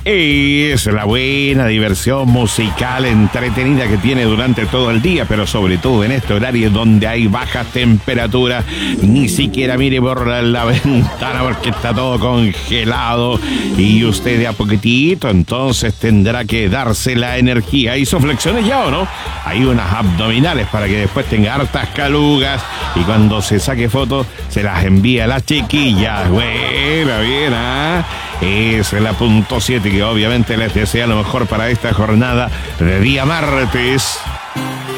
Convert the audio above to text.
Es la buena diversión musical entretenida que tiene durante todo el día, pero sobre todo en este horario donde hay bajas temperaturas. Ni siquiera mire por la ventana porque está todo congelado y usted de a poquitito entonces tendrá que darse la energía. ¿Hizo flexiones ya o no? Hay unas abdominales para que después tenga hartas calugas y cuando se saque fotos se las envía a las chiquillas. Buena, bien, ¿ah? Es la punto 7 que obviamente les desea lo mejor para esta jornada de día martes.